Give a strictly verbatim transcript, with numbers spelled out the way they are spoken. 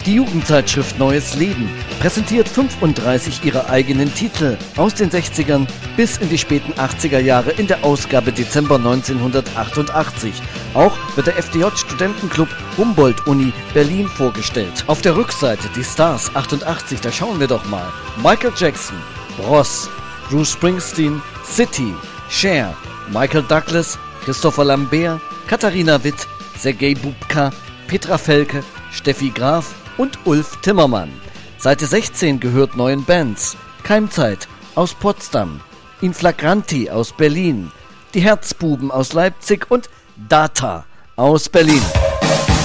Die Jugendzeitschrift Neues Leben präsentiert fünfunddreißig ihrer eigenen Titel aus den sechzigern bis in die späten achtziger Jahre in der Ausgabe Dezember neunzehnhundertachtundachtzig. Auch wird der F D J-Studentenclub Humboldt-Uni Berlin vorgestellt. Auf der Rückseite die Stars achtundachtzig, da schauen wir doch mal. Michael Jackson, Bros, Bruce Springsteen, City, Cher, Michael Douglas, Christopher Lambert, Katharina Witt, Sergei Bubka, Petra Velke, Steffi Graf und Ulf Timmermann. Seite sechzehn gehört neuen Bands. Keimzeit aus Potsdam, In Flagranti aus Berlin, Die Herzbuben aus Leipzig und Data aus Berlin.